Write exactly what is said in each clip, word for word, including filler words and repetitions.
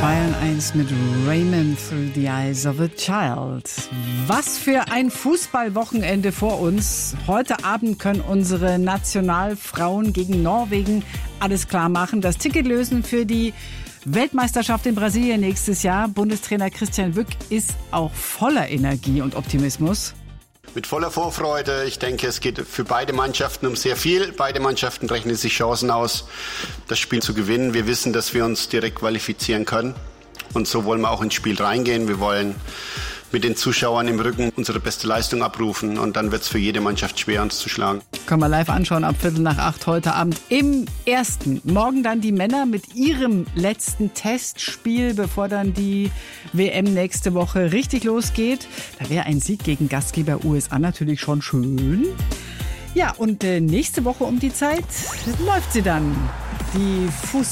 Bayern eins mit Raymond Through the Eyes of a Child. Was für ein Fußballwochenende vor uns. Heute Abend können unsere Nationalfrauen gegen Norwegen alles klar machen. Das Ticket lösen für die Weltmeisterschaft in Brasilien nächstes Jahr. Bundestrainer Christian Wück ist auch voller Energie und Optimismus. Mit voller Vorfreude. Ich denke, es geht für beide Mannschaften um sehr viel. Beide Mannschaften rechnen sich Chancen aus, das Spiel zu gewinnen. Wir wissen, dass wir uns direkt qualifizieren können. Und so wollen wir auch ins Spiel reingehen. Wir wollen mit den Zuschauern im Rücken unsere beste Leistung abrufen. Und dann wird es für jede Mannschaft schwer, uns zu schlagen. Können wir live anschauen ab Viertel nach acht heute Abend im ersten. Morgen dann die Männer mit ihrem letzten Testspiel, bevor dann die W M nächste Woche richtig losgeht. Da wäre ein Sieg gegen Gastgeber U S A natürlich schon schön. Ja, und äh, nächste Woche um die Zeit läuft sie dann. Die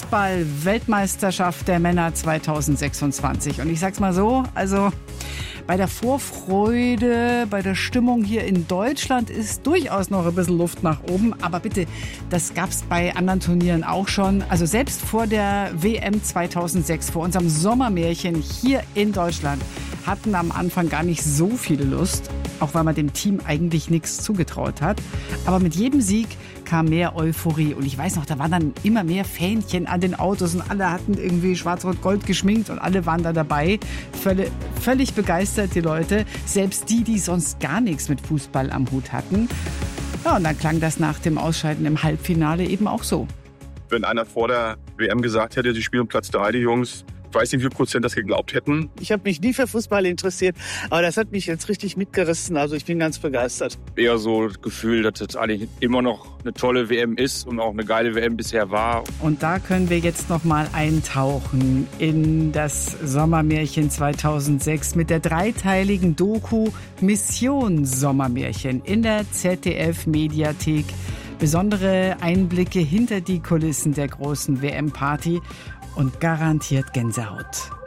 Fußball-Weltmeisterschaft der Männer zwanzig sechsundzwanzig. Und ich sag's mal so, also bei der Vorfreude, bei der Stimmung hier in Deutschland ist durchaus noch ein bisschen Luft nach oben. Aber bitte, das gab's bei anderen Turnieren auch schon. Also selbst vor der W M zweitausendsechs, vor unserem Sommermärchen hier in Deutschland, hatten am Anfang gar nicht so viele Lust. Auch weil man dem Team eigentlich nichts zugetraut hat. Aber mit jedem Sieg kam mehr Euphorie. Und ich weiß noch, da waren dann immer mehr Fähnchen an den Autos und alle hatten irgendwie schwarz-rot-gold geschminkt und alle waren da dabei. Völlig, völlig begeistert, die Leute. Selbst die, die sonst gar nichts mit Fußball am Hut hatten. Ja, und dann klang das nach dem Ausscheiden im Halbfinale eben auch so. Wenn einer vor der W M gesagt hätte, sie spielen Platz drei, die Jungs, ich weiß nicht, wie viel Prozent das geglaubt hätten. Ich habe mich nie für Fußball interessiert, aber das hat mich jetzt richtig mitgerissen. Also ich bin ganz begeistert. Eher so das Gefühl, dass das eigentlich immer noch eine tolle W M ist und auch eine geile W M bisher war. Und da können wir jetzt noch mal eintauchen in das Sommermärchen zweitausendsechs mit der dreiteiligen Doku Mission Sommermärchen in der Z D F-Mediathek. Besondere Einblicke hinter die Kulissen der großen W M-Party und garantiert Gänsehaut.